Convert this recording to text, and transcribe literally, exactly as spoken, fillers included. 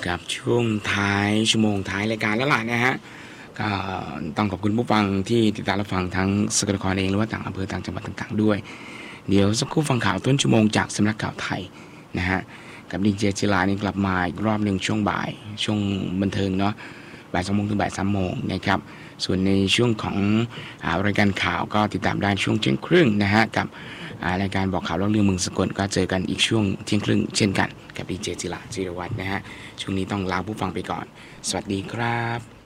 กับช่วงท้ายชั่วโมงท้ายรายการแล้วล่ะนะฮะก็ต้องขอบคุณผู้ฟังที่ติดตามรับฟังทั้งสกลนครเองหรือว่าต่างอำเภอต่างจังหวัดต่างๆด้วยเดี๋ยวสักครู่ฟังข่าวต้นชั่วโมงจากสำนักข่าวไทยนะฮะกับดีเจจิลานี่กลับมาอีกรอบหนึ่งช่วงบ่ายช่วงบันเทิงเนาะบ่ายสองโมงถึงบ่ายสามโมงนะครับส่วนในช่วงของรายการข่าวก็ติดตามได้ช่วงเที่ยงครึ่งนะฮะกับรายการบอกข่าวเล่าเรื่องเมืองสกลก็เจอกันอีกช่วงเที่ยงครึ่งเช่นกันกับดีเจจิลาจิรวัฒน์นะฮะช่วงนี้ต้องลาผู้ฟังไปก่อนสวัสดีครับ